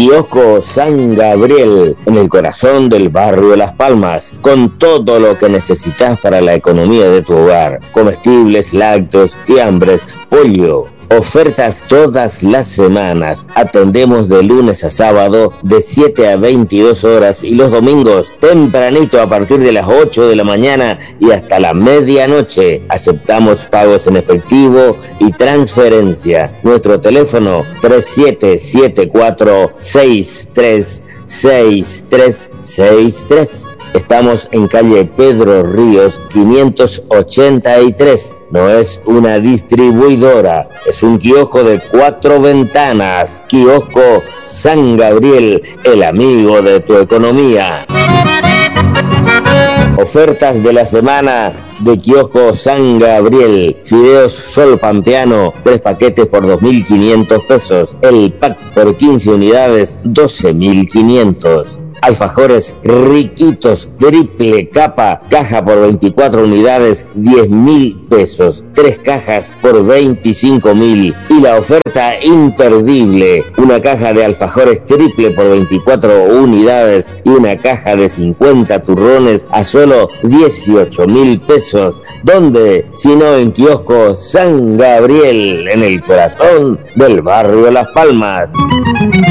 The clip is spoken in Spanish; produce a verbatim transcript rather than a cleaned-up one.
Kiosco San Gabriel, en el corazón del barrio Las Palmas, con todo lo que necesitas para la economía de tu hogar. Comestibles, lácteos, fiambres, pollo. Ofertas todas las semanas. Atendemos de lunes a sábado de siete a veintidós horas y los domingos tempranito a partir de las ocho de la mañana y hasta la medianoche. Aceptamos pagos en efectivo y transferencia. Nuestro teléfono tres siete siete cuatro seis tres seis tres seis tres. Estamos en calle Pedro Ríos quinientos ochenta y tres. No es una distribuidora, es un kiosco de cuatro ventanas. Kiosco San Gabriel, el amigo de tu economía. Ofertas de la semana de Kiosco San Gabriel. Fideos Sol Pampeano, tres paquetes por dos mil quinientos pesos. El pack por quince unidades, doce mil quinientos. Alfajores riquitos, triple capa, caja por veinticuatro unidades, diez mil pesos. Tres cajas por veinticinco mil. Y la oferta imperdible, una caja de alfajores triple por veinticuatro unidades y una caja de cincuenta turrones a solo dieciocho mil pesos. ¿Dónde? Si no en Kiosco San Gabriel, en el corazón del barrio Las Palmas.